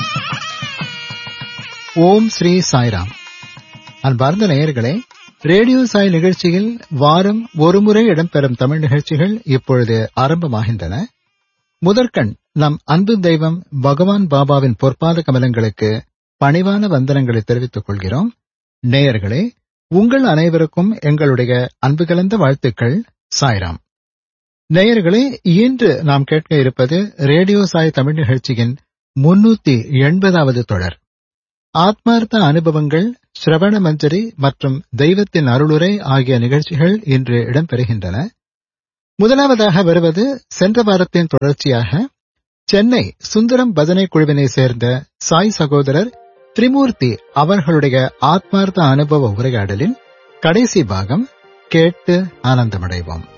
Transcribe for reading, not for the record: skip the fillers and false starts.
ஓம் ஸ்ரீ சாய்ராம். அன்பார்ந்த நேயர்களே, ரேடியோ சாய் நிகழ்ச்சியில் வாரம் ஒருமுறை இடம்பெறும் தமிழ் நிகழ்ச்சிகள் இப்பொழுது ஆரம்பமாகின்றன. முதற்கண் நம் அன்பு தெய்வம் பகவான் பாபாவின் பொற்பாத கமலங்களுக்கு பணிவான வந்தனங்களை தெரிவித்துக் கொள்கிறோம். நேயர்களே, உங்கள் அனைவருக்கும் எங்களுடைய அன்பு கலந்த வாழ்த்துக்கள். சாய்ராம். நேயர்களே, இன்று நாம் கேட்க இருப்பது ரேடியோ சாய் தமிழ் நிகழ்ச்சியின் 380வது தொடர். ஆத்மார்த்த அனுபவங்கள், ஸ்ரவண மஞ்சரி மற்றும் தெய்வத்தின் அருளுரை ஆகிய நிகழ்ச்சிகள் இன்று இடம்பெறுகின்றன. முதலாவதாக வருவது சென்ற வாரத்தின் தொடர்ச்சியாக சென்னை சுந்தரம் பஜனை குழுவினை சேர்ந்த சாய் சகோதரர் திரிமூர்த்தி அவர்களுடைய ஆத்மார்த்த அனுபவ உரையாடலின் கடைசி பாகம். கேட்டு ஆனந்தமடைவோம்.